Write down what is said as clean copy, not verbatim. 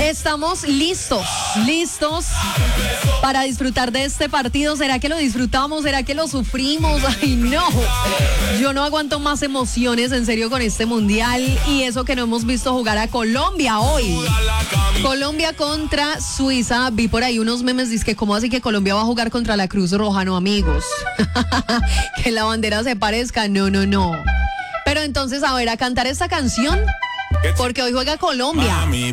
Estamos listos para disfrutar de este partido. ¿Será que lo disfrutamos? ¿Será que lo sufrimos? Ay, no. Yo no aguanto más emociones, en serio, con este mundial. Y eso que no hemos visto jugar a Colombia hoy. Colombia contra Suiza. Vi por ahí unos memes, dizque ¿cómo así que Colombia va a jugar contra la Cruz Roja? No, amigos. Que la bandera se parezca. No. Pero entonces, a ver, a cantar esta canción, porque hoy juega Colombia.